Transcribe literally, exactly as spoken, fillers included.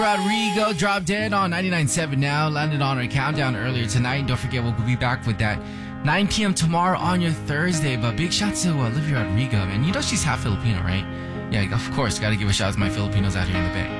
Rodrigo dropped dead on ninety-nine point seven now. Landed on our countdown earlier tonight. Don't forget, we'll be back with that nine p.m. tomorrow on your Thursday. But big shout to uh, Olivia Rodrigo, man. You know she's half Filipino, right? Yeah, of course. Got to give a shout out to my Filipinos out here in the Bay.